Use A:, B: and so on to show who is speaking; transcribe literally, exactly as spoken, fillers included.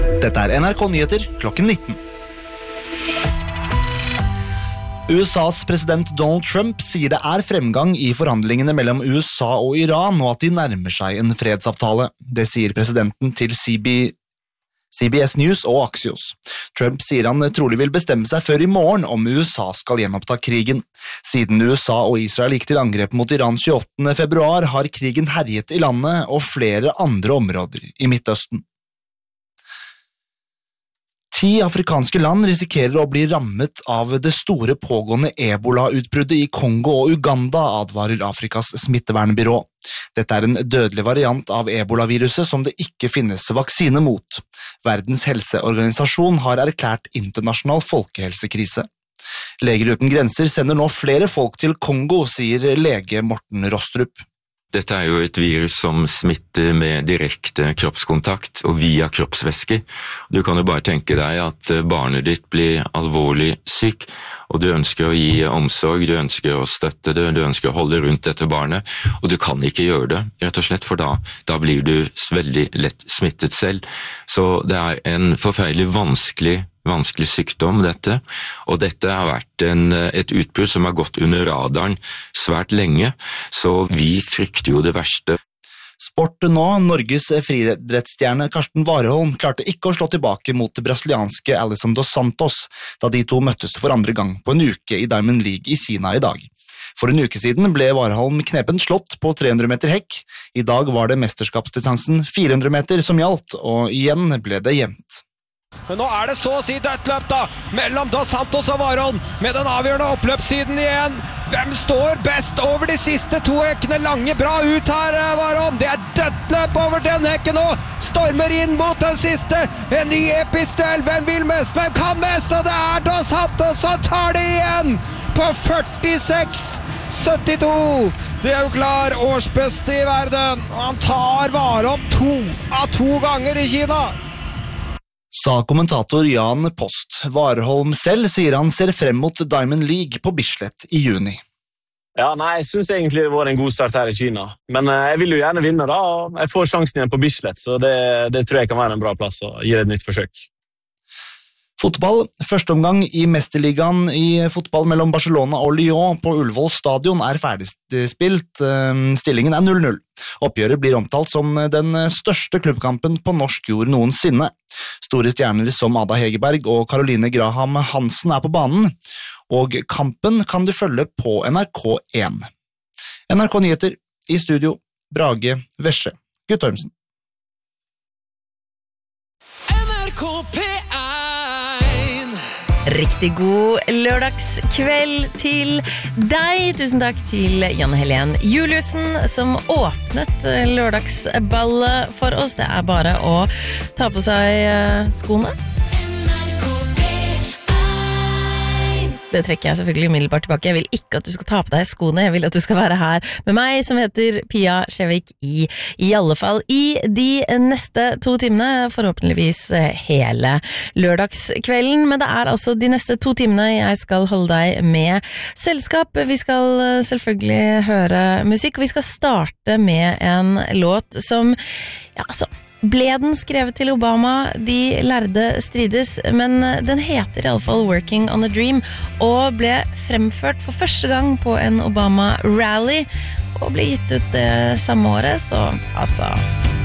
A: Dette er N R K Nyheter klokken nitten. U S A's president Donald Trump sier det er fremgang i forhandlingene mellom U S A og Iran, og at de nærmer seg en fredsavtale. Det sier presidenten til C B S News og Axios. Trump sier han trolig vil bestemme seg før i morgen om U S A skal gjenoppta krigen. Siden U S A og Israel gikk til angrep mot Iran tjueåttende februar, har krigen herjet i landet og flere andre områder i Midtøsten. Ti afrikanske land risikerer å bli rammet av det store pågående Ebola-utbruddet i Kongo og Uganda, advarer Afrikas smittevernbyrå. Dette er en dødelig variant av Ebola-viruset som det ikke finnes vaksine mot. Verdens helseorganisasjon har erklært internasjonal folkehelsekrise. Leger uten grenser sender nå flere folk til Kongo, sier lege Morten Rostrup.
B: Dette er jo et virus som smitter med direkte kroppskontakt og via kroppsvæsker. Du kan jo bare tenke deg at barnet ditt blir alvorlig syk, og du ønsker å gi omsorg, du ønsker å støtte det, du ønsker å holde rundt dette barnet, og du kan ikke gjøre det, rett og slett, for da, da blir du veldig lett smittet selv. Så det er en forferdelig vanskelig vanskelig sykdom, dette, og dette har vært en, et utbrudd som har gått under radaren svært lenge, så vi frykter jo det verste.
A: Sport nå, Norges friidrettsstjerne Karsten Warholm klarte ikke å slå tilbake mot det brasilianske Alisson dos Santos, da de to møttes for andre gang på en uke i Diamond League i Kina i dag. For en uke siden ble Warholm knepen slått på tre hundre meter hekk. I dag var det mesterskapsdistansen fire hundre meter som gjaldt, og igjen ble det jevnt.
C: Men nå er det så å si dødt løp da, mellom Dos Santos og Warholm, med den avgjørende oppløpssiden igjen. Hvem står best over de siste to hekkene? Lange bra ut her, Warholm. Det er dødt løp over den hekken nå. Stormer inn mot den siste. En ny episk duell. Hvem vil mest? Hvem kan mest? Og det er Dos Santos som tar det igjen på førtiseks syttito. Det er jo klar årsbeste i verden. Og han tar Warholm to av to ganger i Kina.
A: Sa kommentator Jan Post. Warholm selv sier han ser frem mot Diamond League på Bislett i juni.
D: Ja, nei, jeg synes egentlig det var en god start her i Kina. Men eh, jeg vil jo gjerne vinne da, og jeg får sjansen igjen på Bislett, så det, det tror jeg kan være en bra plass og gi et nytt forsøk.
A: Fotball. Første omgang i Mesterligaen i fotball mellom Barcelona og Lyon på Ullevål stadion er ferdigspilt. Stillingen er null null. Oppgjøret blir omtalt som den største klubbkampen på norsk jord noensinne. Store stjerner som Ada Hegerberg og Caroline Graham Hansen er på banen, og kampen kan du følge på N R K én. N R K Nyheter, i studio, Brage Vesje Guttormsen.
E: N R K P
F: Riktig god lørdagskveld til deg. Tusen takk til Janne Helen Juliussen som åpnet lørdagsballet for oss. Det er bare å ta på seg skoene. Det trekker jeg selvfølgelig umiddelbart tilbake. Jeg vil ikke at du skal ta på deg skoene. Jeg vil at du skal være her med meg, som heter Pia Skjevik, i, i alle fall i de neste to timene, forhåpentligvis hele lørdagskvelden. Men det er altså de neste to timene jeg skal holde deg med selskap. Vi skal selvfølgelig høre musikk, og vi skal starte med en låt som, ja, altså, ble den skrevet til Obama? De lærde strides, men den heter i alle fall Working on a Dream, og ble fremført for første gang på en Obama-rally, og ble gitt ut det samme året, så altså...